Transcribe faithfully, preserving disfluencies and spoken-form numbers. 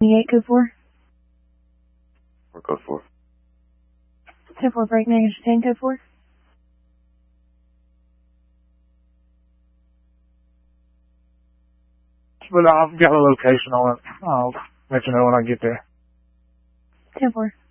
eight code four. Four code four. ten four break negative ten code four. But I've got a location on it. I'll let you know when I get there. ten four.